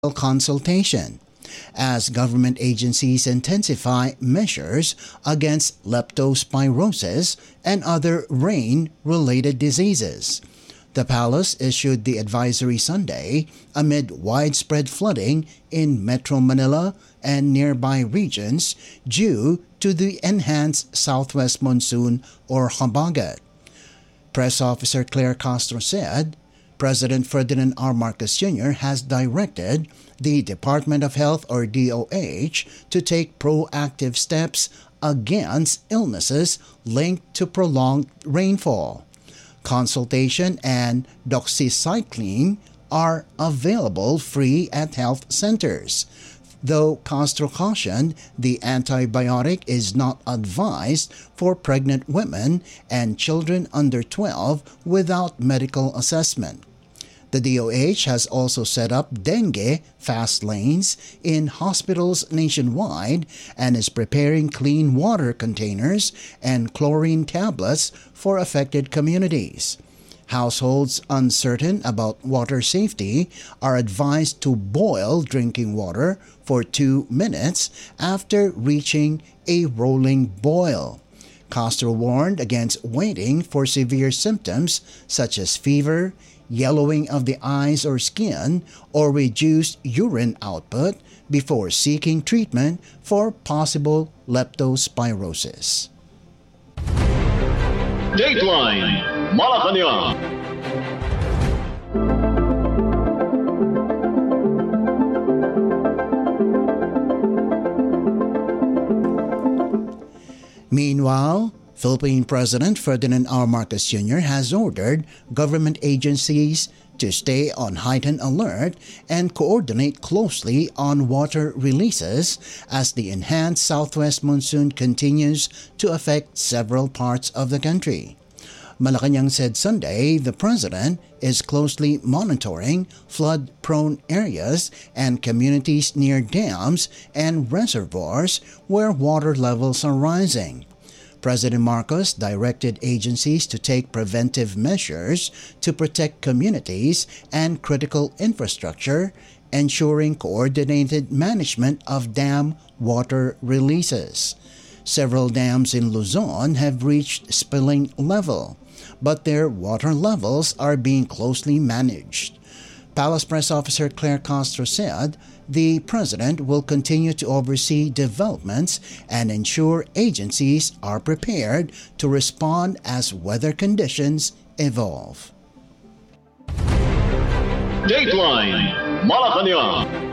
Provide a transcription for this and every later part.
consultation as government agencies intensify measures against leptospirosis and other rain-related diseases. The palace issued the advisory Sunday amid widespread flooding in Metro Manila and nearby regions due to the enhanced southwest monsoon or habagat. Press Officer Claire Castro said, President Ferdinand R. Marcos Jr. has directed the Department of Health or DOH to take proactive steps against illnesses linked to prolonged rainfall. Consultation and doxycycline are available free at health centers, though Castro cautioned the antibiotic is not advised for pregnant women and children under 12 without medical assessment. The DOH has also set up dengue fast lanes in hospitals nationwide and is preparing clean water containers and chlorine tablets for affected communities. Households uncertain about water safety are advised to boil drinking water for 2 minutes after reaching a rolling boil. Castro warned against waiting for severe symptoms such as fever, yellowing of the eyes or skin, or reduced urine output before seeking treatment for possible leptospirosis. Dateline Malacanang. Meanwhile, Philippine President Ferdinand R. Marcos Jr. has ordered government agencies to stay on heightened alert and coordinate closely on water releases as the enhanced southwest monsoon continues to affect several parts of the country. Malacanang said Sunday the president is closely monitoring flood-prone areas and communities near dams and reservoirs where water levels are rising. President Marcos directed agencies to take preventive measures to protect communities and critical infrastructure, ensuring coordinated management of dam water releases. Several dams in Luzon have reached spilling level, but their water levels are being closely managed. Palace Press Officer Claire Castro said the president will continue to oversee developments and ensure agencies are prepared to respond as weather conditions evolve. Dateline Malacanang.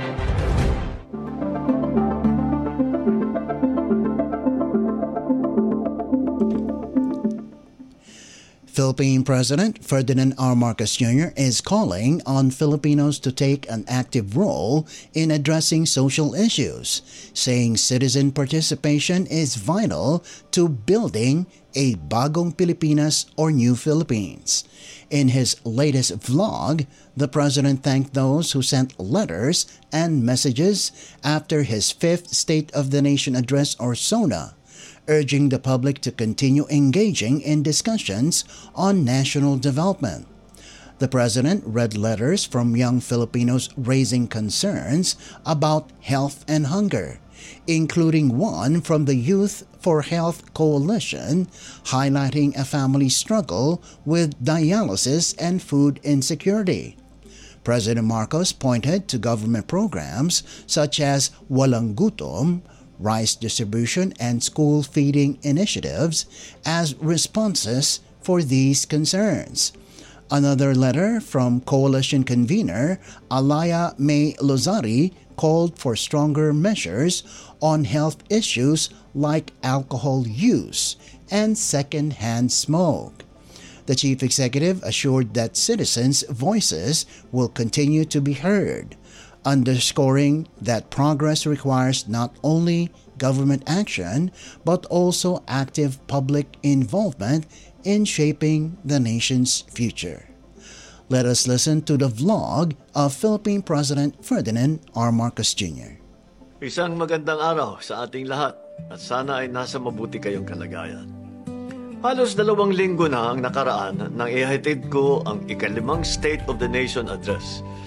Philippine President Ferdinand R. Marcos Jr. is calling on Filipinos to take an active role in addressing social issues, saying citizen participation is vital to building a Bagong Pilipinas or New Philippines. In his latest vlog, the president thanked those who sent letters and messages after his fifth State of the Nation address or SONA, urging the public to continue engaging in discussions on national development. The president read letters from young Filipinos raising concerns about health and hunger, including one from the Youth for Health Coalition, highlighting a family struggle with dialysis and food insecurity. President Marcos pointed to government programs such as Walang Gutom, rice distribution, and school feeding initiatives as responses for these concerns. Another letter from coalition convener Alaya May Lozari called for stronger measures on health issues like alcohol use and second-hand smoke. The chief executive assured that citizens' voices will continue to be heard, underscoring that progress requires not only government action but also active public involvement in shaping the nation's future. Let us listen to the vlog of Philippine President Ferdinand R. Marcos Jr. Isang magandang araw sa ating lahat at sana ay nasa mabuti kayong kalagayan. Halos 2 linggo na ang nakaraan nang ihatid ko ang ika-5 State of the Nation Address.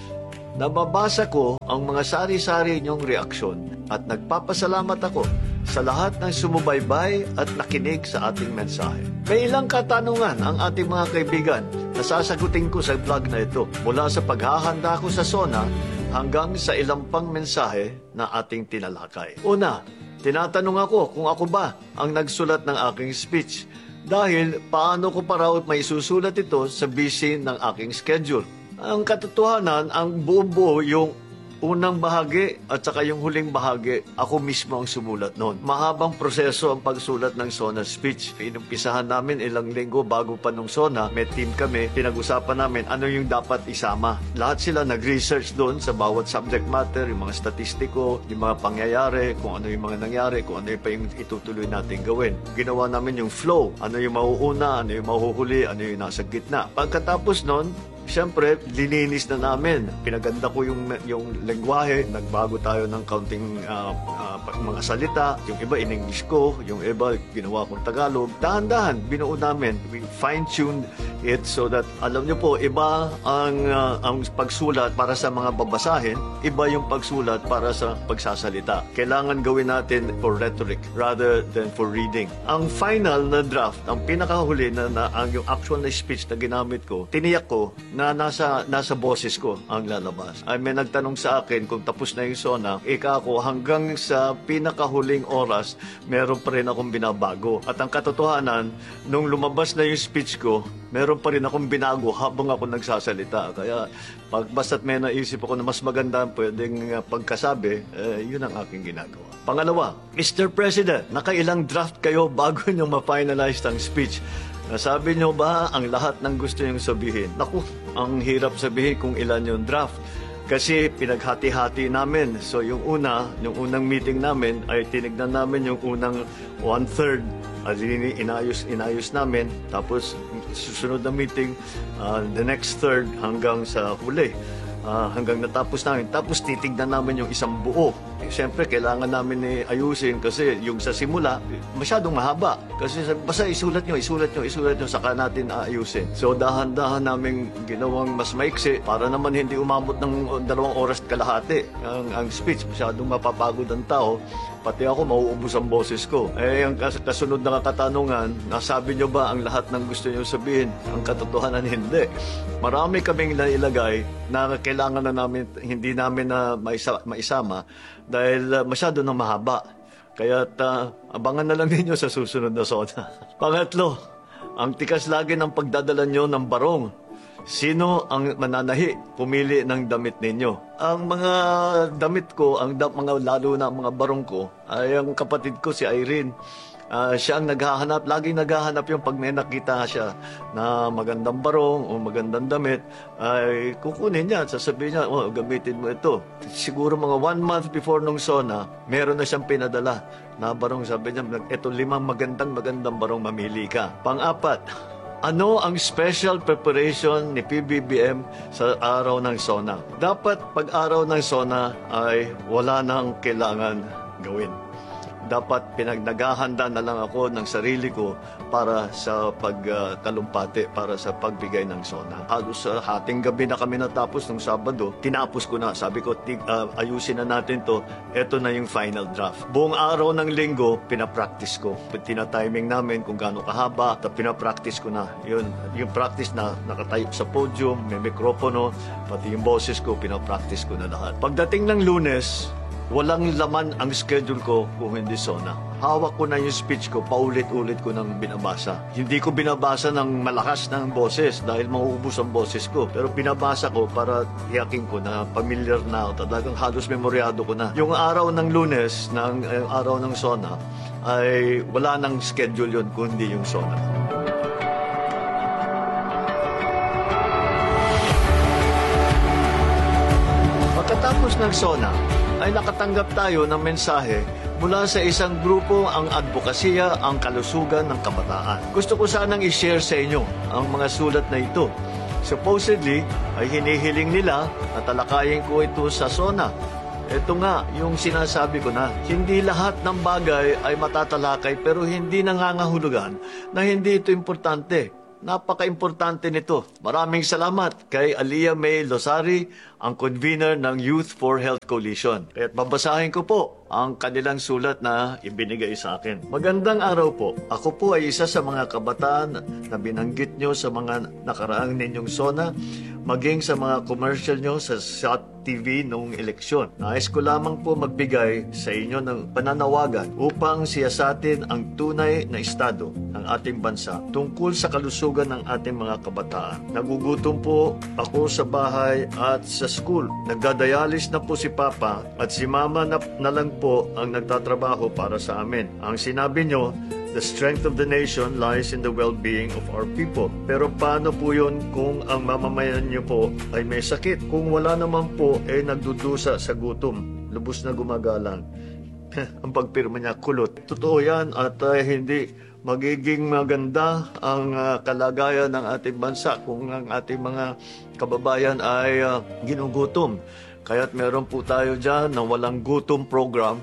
Nababasa ko ang mga sari-sari inyong reaksyon at nagpapasalamat ako sa lahat ng sumubaybay at nakinig sa ating mensahe. May ilang katanungan ang ating mga kaibigan na sasagutin ko sa vlog na ito mula sa paghahanda ko sa SONA hanggang sa ilang pang mensahe na ating tinalakay. Una, tinatanong ako kung ako ba ang nagsulat ng aking speech dahil paano ko pa raw may susulat ito sa busy ng aking schedule. Ang katotohanan, ang buo-buo yung unang bahagi at saka yung huling bahagi, ako mismo ang sumulat noon. Mahabang proseso ang pagsulat ng SONA speech. Inumpisahan namin ilang linggo bago pa nung SONA, may team kami, pinag-usapan namin ano yung dapat isama. Lahat sila nag-research doon sa bawat subject matter, yung mga statistiko, yung mga pangyayari, kung ano yung mga nangyari, kung ano yung pa yung itutuloy natin gawin. Ginawa namin yung flow, ano yung mauuna, ano yung mahuhuli, ano yung nasa gitna. Pagkatapos noon, siyempre, lininis na namin. Pinaganda ko yung lengguwahe. Nagbago tayo ng kaunting mga salita. Yung iba in-English ko, yung iba ginawa kong Tagalog. Dahan-dahan, binuo namin. We fine-tuned it so that, alam niyo po, iba ang pagsulat para sa mga babasahin, iba yung pagsulat para sa pagsasalita. Kailangan gawin natin for rhetoric rather than for reading. Ang final na draft, ang pinakahuli ang yung actual na speech na ginamit ko, tiniyak ko na nasa boses ko ang lalabas. Ay may nagtanong sa akin kung tapos na yung SONA, ako hanggang sa pinakahuling oras, meron pa rin akong binabago. At ang katotohanan, nung lumabas na yung speech ko, meron pa rin akong binago habang ako nagsasalita. Kaya basta't may naisip ako na mas maganda pwedeng pagkasabi, yun ang aking ginagawa. Pangalawa, Mr. President, nakailang draft kayo bago nyo ma-finalize ang speech? Nasabi nyo ba ang lahat ng gusto nyong sabihin? Naku, ang hirap sabihin kung ilan yung draft. Kasi pinaghati-hati namin. So yung unang meeting namin ay tinignan namin yung unang 1/3. Inayos namin. Tapos susunod na meeting, the next third hanggang sa huli. Hanggang natapos namin. Tapos titignan namin yung isang buo. Siyempre, kailangan namin ayusin kasi yung sa simula, masyadong mahaba. Kasi basta isulat nyo, saka natin aayusin. So, dahan-dahan namin ginawang mas maiksi para naman hindi umabot ng 2 oras kalahati ang speech. Masyadong mapapagod ang tao. Pati ako, mauubos ang boses ko. Ang kasunod na katanungan, nasabi nyo ba ang lahat ng gusto nyo sabihin? Ang katotohanan, hindi. Marami kaming nailagay na kailangan na namin, hindi namin na maisama dahil masyado na mahaba. Kaya abangan na lang ninyo sa susunod na SONA. Pangatlo, ang tikas lagi ng pagdadala nyo ng barong. Sino ang mananahi? Pumili ng damit ninyo. Ang mga damit ko, lalo na ang mga barong ko, ay ang kapatid ko si Irene. Siya ang naghahanap, laging naghahanap yung pag may nakita siya na magandang barong o magandang damit, ay kukunin niya at sasabihin niya, gamitin mo ito. Siguro mga 1 month before nung SONA, meron na siyang pinadala na barong. Sabi niya, ito 5 magandang barong, mamili ka. Pang-apat, ano ang special preparation ni PBBM sa araw ng SONA? Dapat pag araw ng SONA ay wala nang kailangan gawin. Dapat pinagnagahanda na lang ako ng sarili ko para sa pagtalumpati, para sa pagbigay ng SONA. Halos hating gabi na kami natapos ng Sabado, tinapos ko na. Sabi ko, ayusin na natin to. Ito na yung final draft. Buong araw ng linggo, pinapractice ko. Tina-timing namin kung gaano kahaba, pinapractice ko na. Yun, yung practice na nakatayo sa podium, may mikropono, pati yung boses ko, pinapractice ko na lahat. Pagdating ng Lunes, walang laman ang schedule ko kung hindi SONA. Hawak ko na yung speech ko, paulit-ulit ko nang binabasa. Hindi ko binabasa ng malakas ng boses dahil mauubos ang boses ko. Pero binabasa ko para tiyakin ko na familiar na ako. Talagang halos memoryado ko na. Yung araw ng Lunes, araw ng SONA, ay wala nang schedule yun kundi yung SONA. Pagkatapos ng SONA, ay nakatanggap tayo ng mensahe mula sa isang grupo, ang advokasya, ang kalusugan ng kabataan. Gusto ko sanang i-share sa inyo ang mga sulat na ito. Supposedly, ay hinihiling nila na talakayin ko ito sa SONA. Ito nga, yung sinasabi ko na, hindi lahat ng bagay ay matatalakay pero hindi nangangahulugan na hindi ito importante. Napaka-importante nito. Maraming salamat kay Aliyah May Losari, ang convener ng Youth for Health Coalition. Kaya't babasahin ko po ang kanilang sulat na ibinigay sa akin. Magandang araw po. Ako po ay isa sa mga kabataan na binanggit nyo sa mga nakaraang ninyong SONA, maging sa mga commercial nyo sa SHOT TV noong eleksyon. Nais ko lamang po magbigay sa inyo ng pananawagan upang siyasatin ang tunay na estado ng ating bansa tungkol sa kalusugan ng ating mga kabataan. Nagugutom po ako sa bahay at sa school. Nagdadialis na po si Papa at si Mama na lang po ang nagtatrabaho para sa amin. Ang sinabi nyo, the strength of the nation lies in the well-being of our people. Pero paano po yun kung ang mamamayan niyo po ay may sakit? Kung wala naman po ay nagdudusa sa gutom, lubos na gumagalang. Ang pagpirma niya, kulot. Totoo yan at hindi magiging maganda ang kalagayan ng ating bansa kung ang ating mga kababayan ay ginugutom. Kaya't meron po tayo dyan na walang gutom program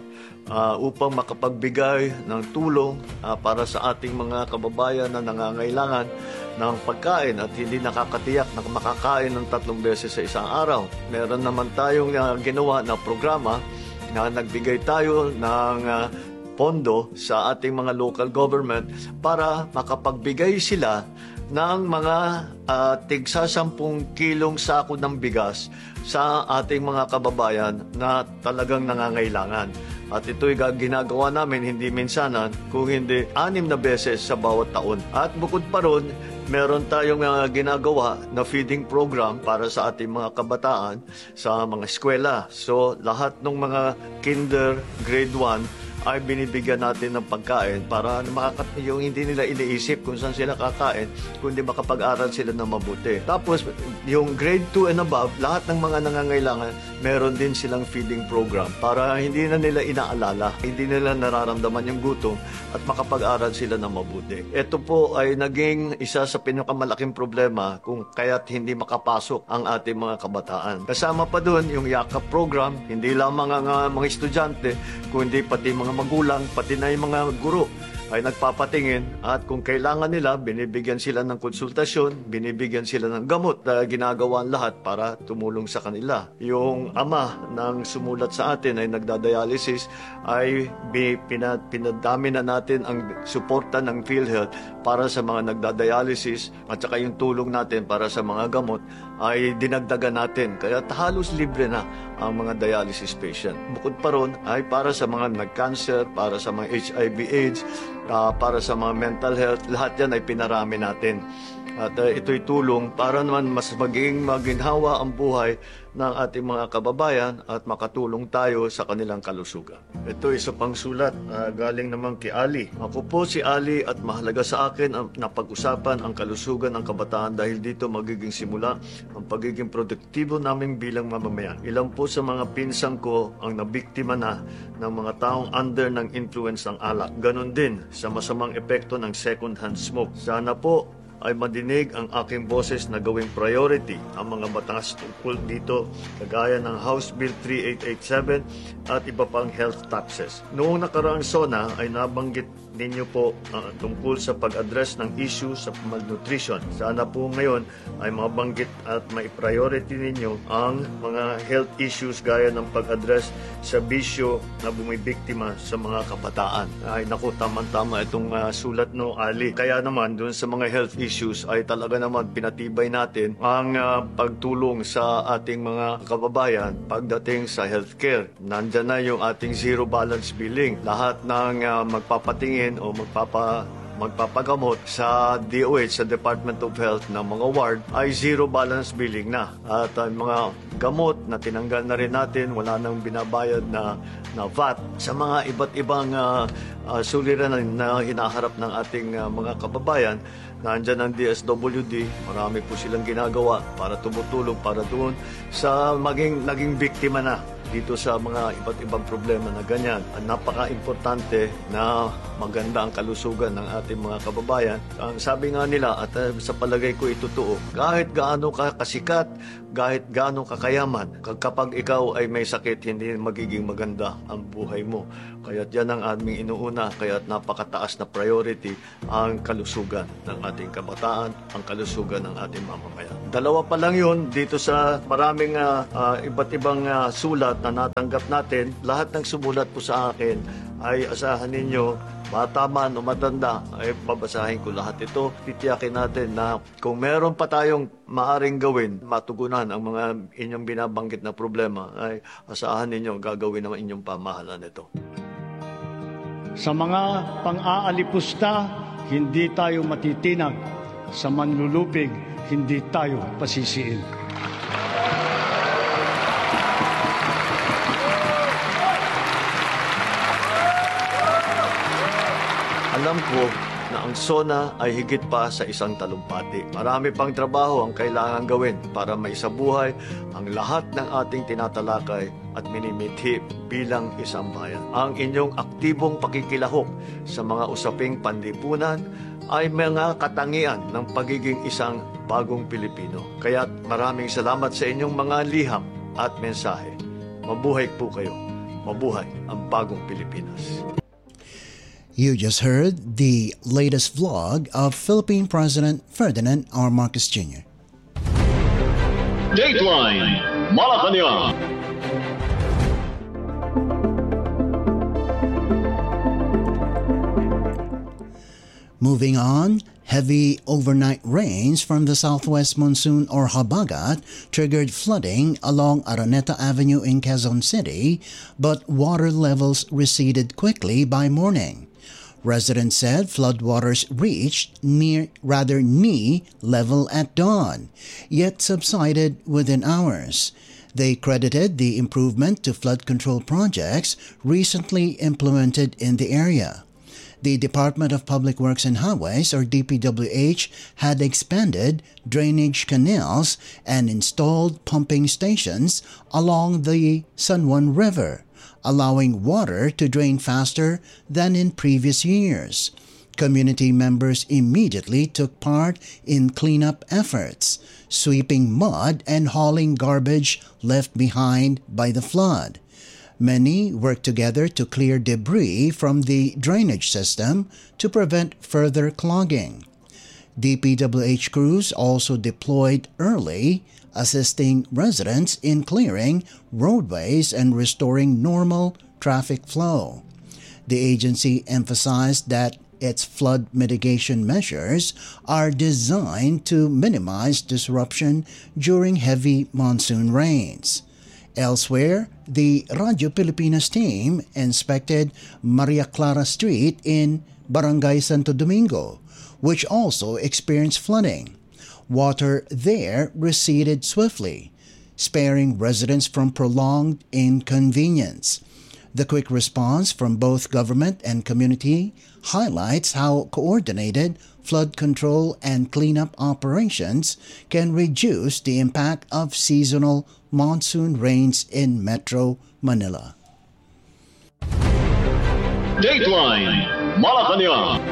upang makapagbigay ng tulong para sa ating mga kababayan na nangangailangan ng pagkain at hindi nakakatiyak na makakain ng 3 beses sa isang araw. Meron naman tayong ginawa na programa na nagbigay tayo ng pondo sa ating mga local government para makapagbigay sila ng mga tigsa 10 kilong sako ng bigas sa ating mga kababayan na talagang nangangailangan. At ito'y ginagawa namin hindi minsanan, kung hindi 6 na beses sa bawat taon. At bukod pa ron, meron tayong ginagawa na feeding program para sa ating mga kabataan sa mga eskwela. So lahat ng mga kinder, grade 1, ay binibigyan natin ng pagkain para yung hindi nila iniisip kung saan sila kakain, kundi makapag-aral sila na mabuti. Tapos, yung grade 2 and above, lahat ng mga nangangailangan, meron din silang feeding program para hindi na nila inaalala, hindi nila nararamdaman yung gutom at makapag-aral sila na mabuti. Ito po ay naging isa sa pinakamalaking problema kung kaya't hindi makapasok ang ating mga kabataan. Kasama pa doon yung YAKAP program, hindi lamang ang mga estudyante, kundi pati mga magulang, pati na yung mga guro ay nagpapatingin at kung kailangan nila, binibigyan sila ng konsultasyon, binibigyan sila ng gamot na ginagawa lahat para tumulong sa kanila. Yung ama ng sumulat sa atin ay nagdadialysis ay pinadami na natin ang suporta ng PhilHealth para sa mga nagdadialysis at saka yung tulong natin para sa mga gamot ay dinagdagan natin. Kaya halos libre na ang mga dialysis patient. Bukod pa ron ay para sa mga nag-cancer, para sa mga HIV/AIDS, para sa mga mental health, lahat yan ay pinarami natin. At ito'y tulong para naman mas maging maginhawa ang buhay ng ating mga kababayan at makatulong tayo sa kanilang kalusugan. Ito isa pang sulat galing naman kay Ali. Ako po si Ali at mahalaga sa akin ang napag-usapan ang kalusugan ng kabataan dahil dito magiging simula ang pagiging produktibo namin bilang mamamayan. Ilan po sa mga pinsang ko ang nabiktima na ng mga taong under ng influence ng alak. Ganon din sa masamang epekto ng second-hand smoke. Sana po ay madinig ang aking boses na gawing priority ang mga batas tungkol dito, kagaya ng House Bill 3887 at iba pang health taxes. Noong nakaraang SONA ay nabanggit ninyo po tungkol sa pag-address ng issue sa malnutrition. Sana po ngayon ay mabanggit at mai-priority ninyo ang mga health issues gaya ng pag-address sa bisyo na bumibiktima sa mga kabataan. Ay naku, tama-tama itong sulat no, Ali. Kaya naman doon sa mga health issues ay talaga naman pinatibay natin ang pagtulong sa ating mga kababayan pagdating sa healthcare. Nandyan na yung ating zero balance billing. Lahat ng magpapatingin o magpapagamot sa DOH, sa Department of Health ng mga ward ay zero balance billing na. At mga gamot na tinanggal na rin natin, wala nang binabayad na VAT. Sa mga iba't ibang suliranin na hinaharap ng ating mga kababayan, nandyan ang DSWD, marami po silang ginagawa para tumutulong para doon sa naging biktima na dito sa mga iba't ibang problema na ganyan. Ang napaka-importante na maganda ang kalusugan ng ating mga kababayan. Ang sabi nga nila, at sa palagay ko totoo, kahit gaano ka kasikat, kahit gaano ka kayaman, kapag ikaw ay may sakit, hindi magiging maganda ang buhay mo. Kaya't yan ang aming inuuna, kaya't napakataas na priority ang kalusugan ng ating kabataan, ang kalusugan ng ating mamamayan. Dalawa pa lang yun, dito sa maraming iba't ibang sulat na natanggap natin, lahat ng sumulat po sa akin ay asahan ninyo, bata man o matanda, ay babasahin ko lahat ito. Titiyakin natin na kung meron pa tayong maaring gawin, matugunan ang mga inyong binabanggit na problema, ay asahan ninyo gagawin naman inyong pamahalaan ito. Sa mga pang-aalipusta, hindi tayo matitinag. Sa manlulupig, hindi tayo pasisiin. Alam ko na ang SONA ay higit pa sa isang talumpati. Marami pang trabaho ang kailangan gawin para maisabuhay ang lahat ng ating tinatalakay at minimithi bilang isang bayan. Ang inyong aktibong pakikilahok sa mga usaping panlipunan ay mga katangian ng pagiging isang bagong Pilipino. Kaya't maraming salamat sa inyong mga liham at mensahe. Mabuhay po kayo. Mabuhay ang bagong Pilipinas. You just heard the latest vlog of Philippine President Ferdinand R. Marcos Jr. Dateline Malacanang. Moving on, heavy overnight rains from the southwest monsoon or habagat triggered flooding along Araneta Avenue in Quezon City, but water levels receded quickly by morning. Residents said floodwaters reached knee level at dawn, yet subsided within hours. They credited the improvement to flood control projects recently implemented in the area. The Department of Public Works and Highways, or DPWH, had expanded drainage canals and installed pumping stations along the San Juan River, allowing water to drain faster than in previous years. Community members immediately took part in cleanup efforts, sweeping mud and hauling garbage left behind by the flood. Many worked together to clear debris from the drainage system to prevent further clogging. DPWH crews also deployed early, assisting residents in clearing roadways and restoring normal traffic flow. The agency emphasized that its flood mitigation measures are designed to minimize disruption during heavy monsoon rains. Elsewhere, the Radyo Pilipinas team inspected Maria Clara Street in Barangay Santo Domingo, which also experienced flooding. Water there receded swiftly, sparing residents from prolonged inconvenience. The quick response from both government and community highlights how coordinated flood control and cleanup operations can reduce the impact of seasonal monsoon rains in Metro Manila. Dateline Malacanang.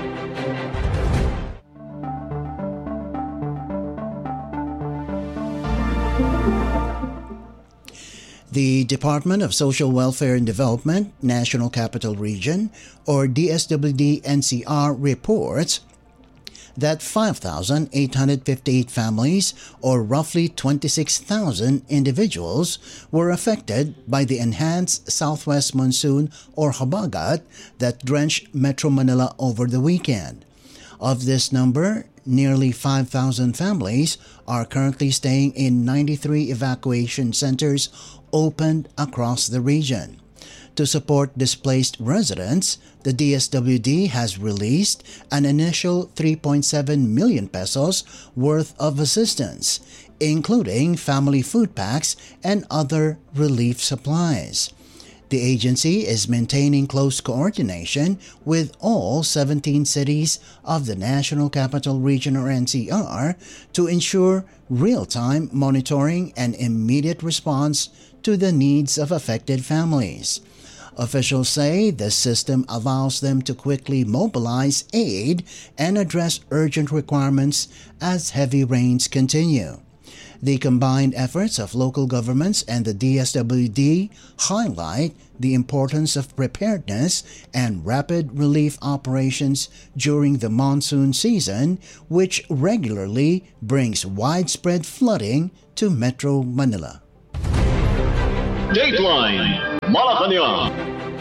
The Department of Social Welfare and Development, National Capital Region, or DSWD-NCR reports that 5,858 families, or roughly 26,000 individuals, were affected by the enhanced southwest monsoon or habagat that drenched Metro Manila over the weekend. Of this number, nearly 5,000 families are currently staying in 93 evacuation centers opened across the region. To support displaced residents, the DSWD has released an initial 3.7 million pesos worth of assistance, including family food packs and other relief supplies. The agency is maintaining close coordination with all 17 cities of the National Capital Region or NCR to ensure real-time monitoring and immediate response to the needs of affected families. Officials say the system allows them to quickly mobilize aid and address urgent requirements as heavy rains continue. The combined efforts of local governments and the DSWD highlight the importance of preparedness and rapid relief operations during the monsoon season, which regularly brings widespread flooding to Metro Manila. Dateline Malacanang.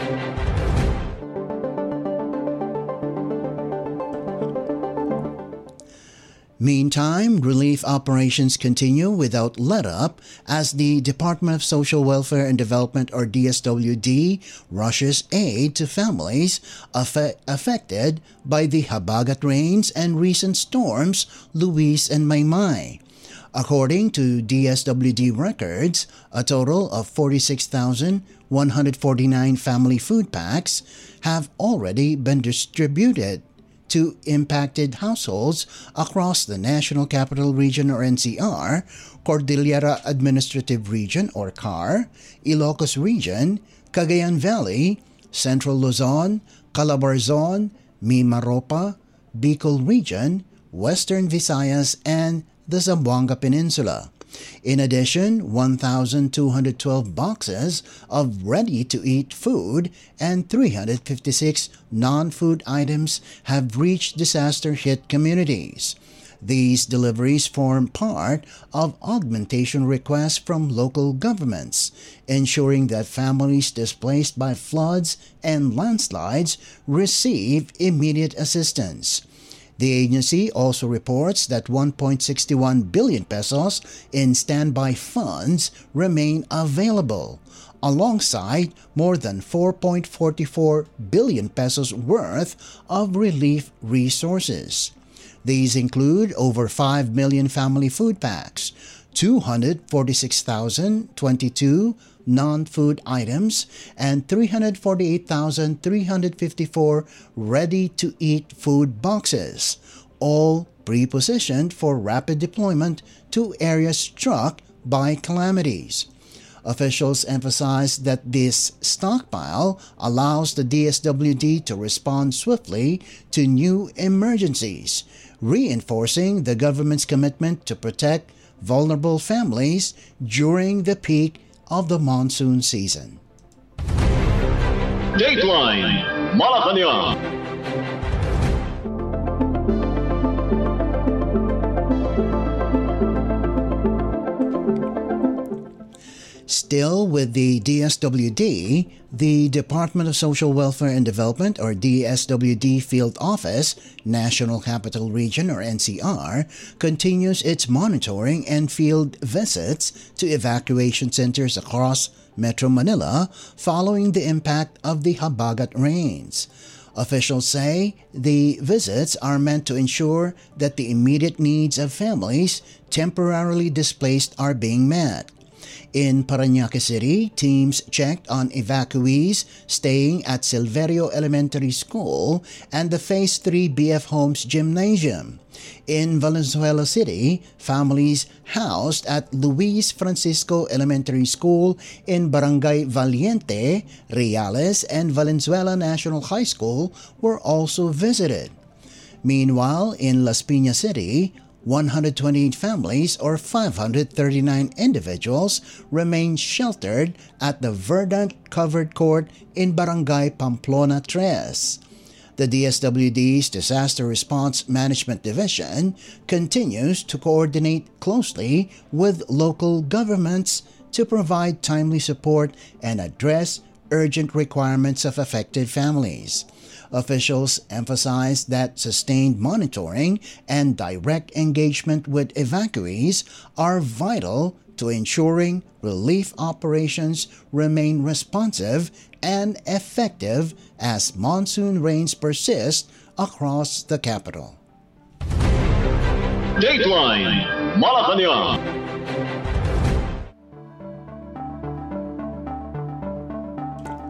Meantime, relief operations continue without let-up as the Department of Social Welfare and Development or DSWD rushes aid to families affected by the Habagat rains and recent storms Luis and Maymay. According to DSWD records, a total of 46,149 family food packs have already been distributed to impacted households across the National Capital Region or NCR, Cordillera Administrative Region or CAR, Ilocos Region, Cagayan Valley, Central Luzon, Calabarzon, Mimaropa, Bicol Region, Western Visayas, and the Zamboanga Peninsula. In addition, 1,212 boxes of ready-to-eat food and 356 non-food items have reached disaster-hit communities. These deliveries form part of augmentation requests from local governments, ensuring that families displaced by floods and landslides receive immediate assistance. The agency also reports that 1.61 billion pesos in standby funds remain available, alongside more than 4.44 billion pesos worth of relief resources. These include over 5 million family food packs, 246,022 non-food items, and 348,354 ready-to-eat food boxes, all pre-positioned for rapid deployment to areas struck by calamities. Officials emphasize that this stockpile allows the DSWD to respond swiftly to new emergencies, reinforcing the government's commitment to protect vulnerable families during the peak of the monsoon season. Dateline Malacanang. Still with the DSWD, the Department of Social Welfare and Development or DSWD Field Office, National Capital Region or NCR, continues its monitoring and field visits to evacuation centers across Metro Manila following the impact of the Habagat rains. Officials say the visits are meant to ensure that the immediate needs of families temporarily displaced are being met. In Parañaque City, teams checked on evacuees staying at Silverio Elementary School and the Phase 3 BF Homes Gymnasium. In Valenzuela City, families housed at Luis Francisco Elementary School in Barangay Valiente, Reales, and Valenzuela National High School were also visited. Meanwhile, in Las Piñas City, 128 families or 539 individuals remain sheltered at the Verdant Covered Court in Barangay Pamplona 3. The DSWD's Disaster Response Management Division continues to coordinate closely with local governments to provide timely support and address urgent requirements of affected families. Officials emphasize that sustained monitoring and direct engagement with evacuees are vital to ensuring relief operations remain responsive and effective as monsoon rains persist across the capital. Dateline Malacanang.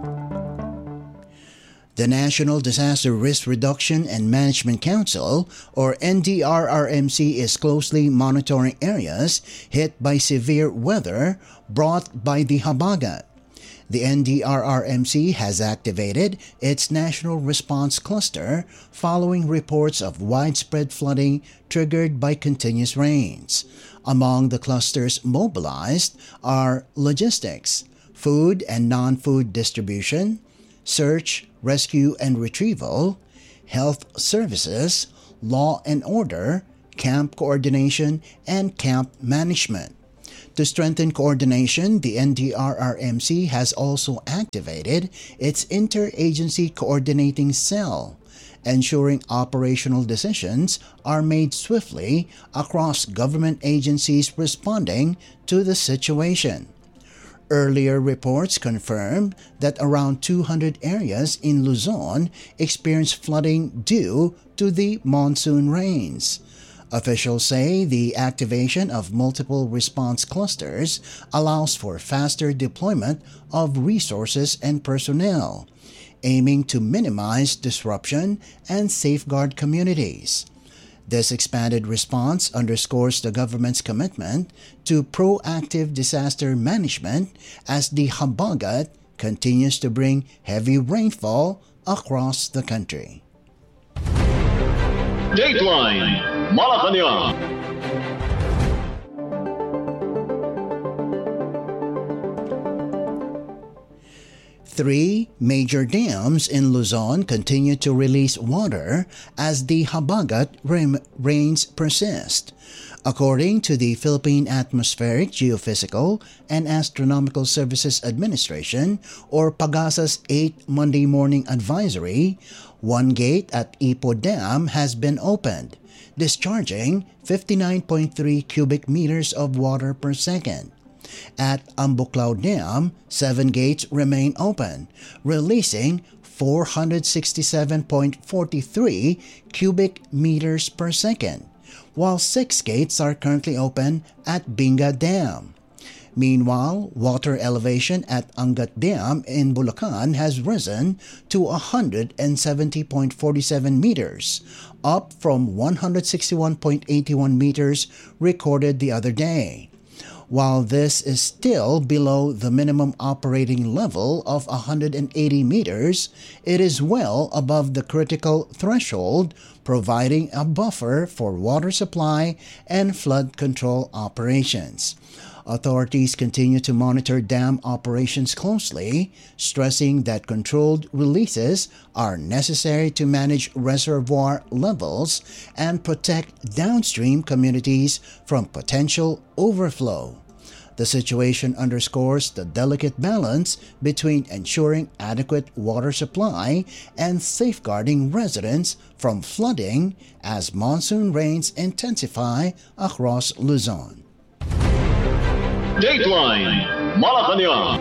The National Disaster Risk Reduction and Management Council, or NDRRMC, is closely monitoring areas hit by severe weather brought by the Habagat. The NDRRMC has activated its National Response Cluster following reports of widespread flooding triggered by continuous rains. Among the clusters mobilized are logistics, food and non-food distribution, search, rescue and retrieval, health services, law and order, camp coordination, and camp management. To strengthen coordination, the NDRRMC has also activated its Interagency Coordinating Cell, ensuring operational decisions are made swiftly across government agencies responding to the situation. Earlier reports confirmed that around 200 areas in Luzon experienced flooding due to the monsoon rains. Officials say the activation of multiple response clusters allows for faster deployment of resources and personnel, aiming to minimize disruption and safeguard communities. This expanded response underscores the government's commitment to proactive disaster management as the Habagat continues to bring heavy rainfall across the country. Dateline Malacanang. Three major dams in Luzon continue to release water as the Habagat rains persist. According to the Philippine Atmospheric, Geophysical, and Astronomical Services Administration, or PAGASA's 8 Monday morning advisory, one gate at Ipo Dam has been opened, discharging 59.3 cubic meters of water per second. At Ambuclao Dam, 7 gates remain open, releasing 467.43 cubic meters per second, while 6 gates are currently open at Binga Dam. Meanwhile, water elevation at Angat Dam in Bulacan has risen to 170.47 meters, up from 161.81 meters recorded the other day. While this is still below the minimum operating level of 180 meters, it is well above the critical threshold, providing a buffer for water supply and flood control operations. Authorities continue to monitor dam operations closely, stressing that controlled releases are necessary to manage reservoir levels and protect downstream communities from potential overflow. The situation underscores the delicate balance between ensuring adequate water supply and safeguarding residents from flooding as monsoon rains intensify across Luzon. Dateline Malacanang.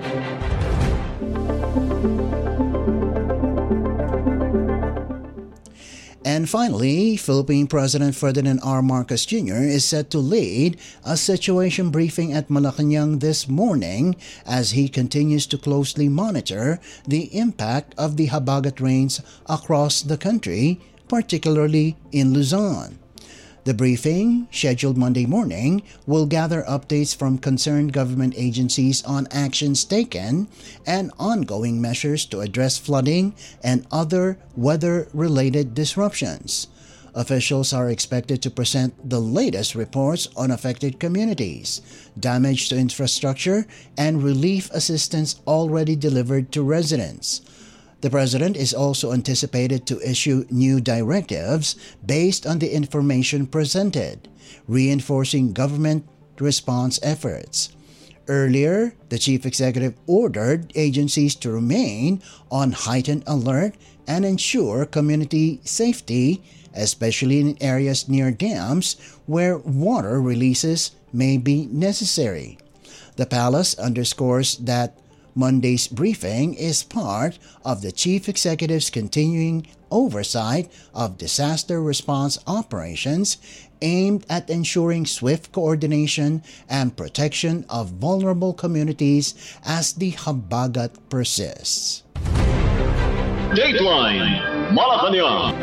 And finally, Philippine President Ferdinand R. Marcos Jr. is set to lead a situation briefing at Malacanang this morning as he continues to closely monitor the impact of the Habagat rains across the country, particularly in Luzon. The briefing, scheduled Monday morning, will gather updates from concerned government agencies on actions taken and ongoing measures to address flooding and other weather-related disruptions. Officials are expected to present the latest reports on affected communities, damage to infrastructure, and relief assistance already delivered to residents. The President is also anticipated to issue new directives based on the information presented, reinforcing government response efforts. Earlier, the Chief Executive ordered agencies to remain on heightened alert and ensure community safety, especially in areas near dams where water releases may be necessary. The palace underscores that Monday's briefing is part of the Chief Executive's continuing oversight of disaster response operations aimed at ensuring swift coordination and protection of vulnerable communities as the Habagat persists. Dateline Malacanang.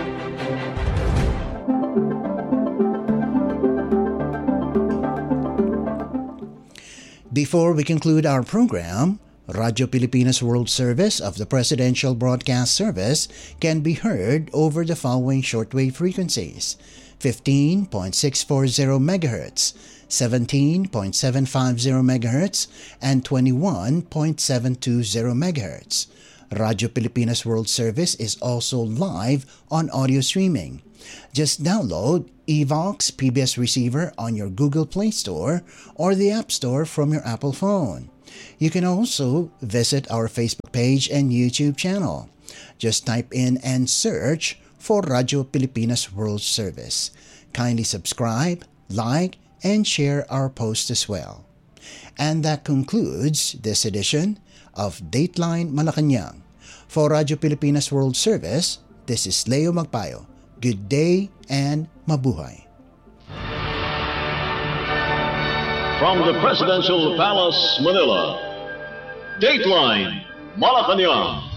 Before we conclude our program, Radyo Pilipinas World Service of the Presidential Broadcast Service can be heard over the following shortwave frequencies: 15.640 MHz, 17.750 MHz, and 21.720 MHz. Radyo Pilipinas World Service is also live on audio streaming. Just download Evox PBS Receiver on your Google Play Store or the App Store from your Apple phone. You can also visit our Facebook page and YouTube channel. Just type in and search for Radyo Pilipinas World Service. Kindly subscribe, like, and share our posts as well. And that concludes this edition of Dateline Malacanang. For Radyo Pilipinas World Service, this is Leo Magpayo. Good day and mabuhay. From the Presidential Palace, Manila, Dateline Malacanang.